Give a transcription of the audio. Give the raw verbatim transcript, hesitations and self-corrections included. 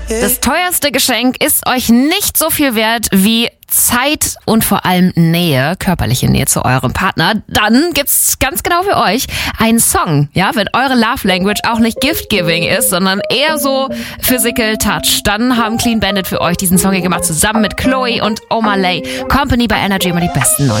Das teuerste Geschenk ist euch nicht so viel wert wie Zeit und vor allem Nähe, körperliche Nähe zu eurem Partner. Dann gibt's ganz genau für euch einen Song, ja, wenn eure Love Language auch nicht Gift-Giving ist, sondern eher so Physical Touch. Dann haben Clean Bandit für euch diesen Song hier gemacht, zusammen mit Chloe und Omalay. Company bei Energy, immer die besten neuen.